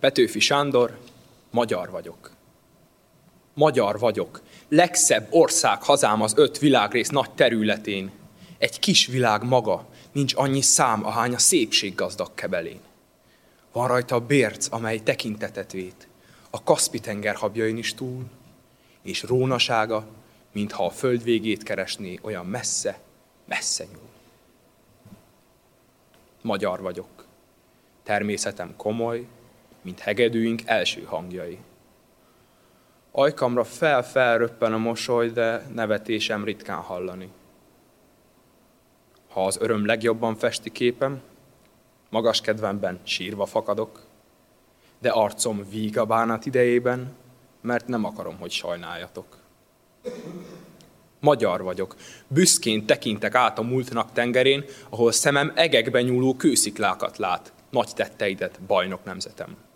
Petőfi Sándor, magyar vagyok. Magyar vagyok. Legszebb ország hazám az 5 világrész nagy területén. Egy kis világ maga, nincs annyi szám, ahány a szépség gazdag kebelén. Van rajta a bérc, amely tekintetet vét, a Kaszpi-tenger habjain is túl, és rónasága, mintha a föld végét keresné, olyan messze, messze nyúl. Magyar vagyok. Természetem komoly, mint hegedűink első hangjai. Ajkamra fel-felröppen a mosoly, de nevetésem ritkán hallani. Ha az öröm legjobban festi képem, magas kedvemben sírva fakadok, de arcom víg a bánat idejében, mert nem akarom, hogy sajnáljatok. Magyar vagyok, büszkén tekintek át a múltnak tengerén, ahol szemem egekben nyúló kősziklákat lát, nagy tetteidet, bajnok nemzetem.